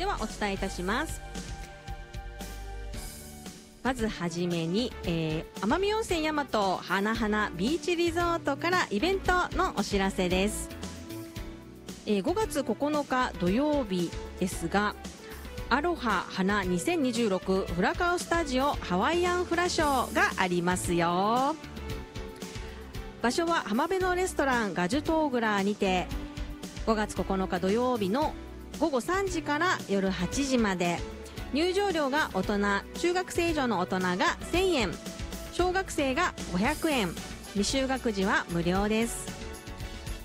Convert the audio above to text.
ではお伝えいたします。まずはじめに、奄美温泉大和花々ビーチリゾートからイベントのお知らせです。5月9日土曜日ですが、アロハ花2026フラカオスタジオハワイアンフラショーがありますよ。場所は浜辺のレストランガジュトーグラーにて、5月9日土曜日の午後3時から夜8時まで、入場料が大人、中学生以上の大人が1000円、小学生が500円、未就学児は無料です。